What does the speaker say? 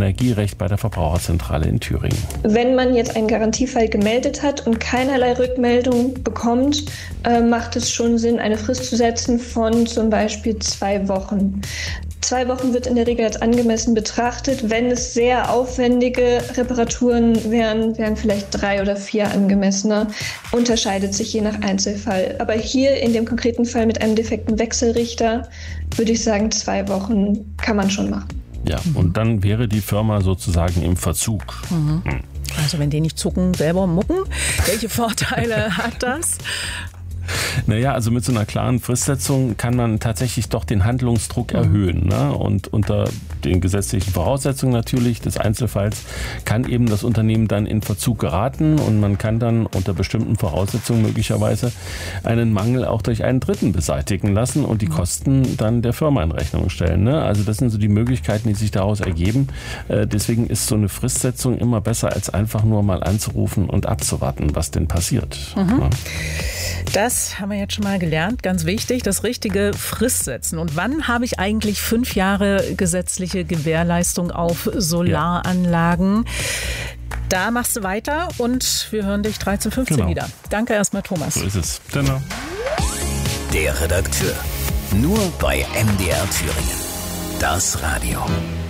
Energierecht bei der Verbraucherzentrale in Thüringen. Wenn man jetzt einen Garantiefall gemeldet hat und keinerlei Rückmeldung bekommt, macht es schon Sinn, eine Frist zu setzen von zum Beispiel 2 Wochen. 2 Wochen wird in der Regel als angemessen betrachtet. Wenn es sehr aufwendige Reparaturen wären vielleicht 3 oder 4 angemessener. Unterscheidet sich je nach Einzelfall. Aber hier in dem konkreten Fall mit einem defekten Wechselrichter würde ich sagen, 2 Wochen kann man schon machen. Ja, und dann wäre die Firma sozusagen im Verzug. Also wenn die nicht zucken, selber mucken. Welche Vorteile hat das? Naja, also mit so einer klaren Fristsetzung kann man tatsächlich doch den Handlungsdruck erhöhen. Ne? Und unter den gesetzlichen Voraussetzungen natürlich des Einzelfalls kann eben das Unternehmen dann in Verzug geraten und man kann dann unter bestimmten Voraussetzungen möglicherweise einen Mangel auch durch einen Dritten beseitigen lassen und die Kosten dann der Firma in Rechnung stellen. Ne? Also das sind so die Möglichkeiten, die sich daraus ergeben. Deswegen ist so eine Fristsetzung immer besser, als einfach nur mal anzurufen und abzuwarten, was denn passiert. Ne? Das haben wir jetzt schon mal gelernt, ganz wichtig, das richtige Fristsetzen. Und wann habe ich eigentlich 5 Jahre gesetzliche Gewährleistung auf Solaranlagen? Da machst du weiter und wir hören dich 13:15 wieder. Danke erstmal, Thomas. So ist es. Genau. Der Redakteur. Nur bei MDR Thüringen. Das Radio.